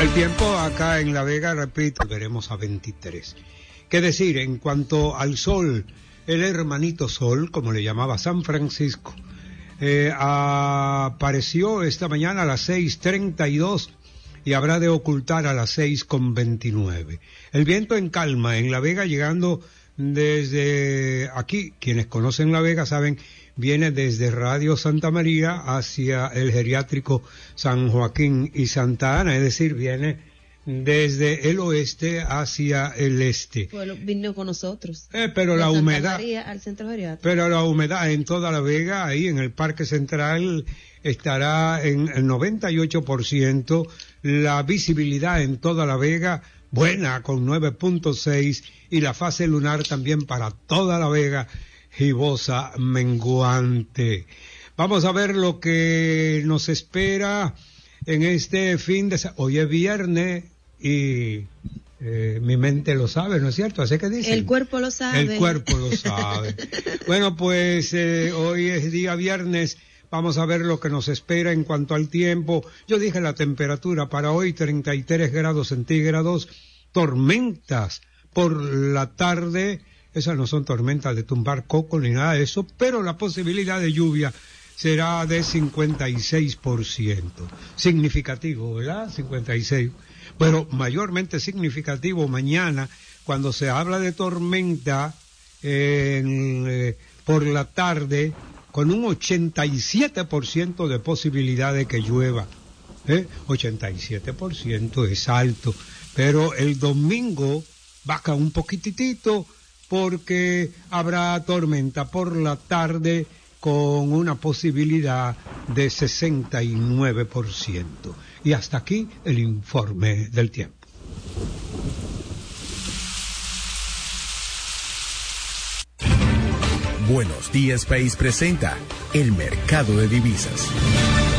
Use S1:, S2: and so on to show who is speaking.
S1: El tiempo acá en La Vega, repito, veremos a 23. ¿Qué decir? En cuanto al sol, el hermanito sol, como le llamaba San Francisco, apareció esta mañana a las 6:32 y habrá de ocultar a las 6:29. El viento en calma en La Vega, llegando desde aquí, quienes conocen La Vega saben, viene desde Radio Santa María hacia el geriátrico San Joaquín y Santa Ana, es decir, viene desde el oeste hacia el este.
S2: Bueno, vino con nosotros.
S1: Pero la
S2: Santa
S1: humedad,
S2: María al centro geriátrico.
S1: pero la humedad en toda La Vega, ahí en el Parque Central, estará en el 98%, la visibilidad en toda La Vega buena con 9.6 y la fase lunar también para toda La Vega gibosa menguante. Vamos a ver lo que nos espera en este fin de semana. Hoy es viernes y mi mente lo sabe, ¿no es cierto? ¿Así que dicen?
S2: El cuerpo lo sabe.
S1: El cuerpo lo sabe. Bueno, pues hoy es día viernes. Vamos a ver lo que nos espera en cuanto al tiempo. Yo dije la temperatura para hoy, 33 grados centígrados, tormentas por la tarde. Esas no son tormentas de tumbar coco ni nada de eso, pero la posibilidad de lluvia será de 56%. Significativo, ¿verdad? 56%. Pero mayormente significativo mañana, cuando se habla de tormenta por la tarde, con un 87% de posibilidad de que llueva. 87% es alto, pero el domingo baja un poquitito porque habrá tormenta por la tarde con una posibilidad de 69%. Y hasta aquí el informe del tiempo.
S3: Buenos Días País presenta el mercado de divisas.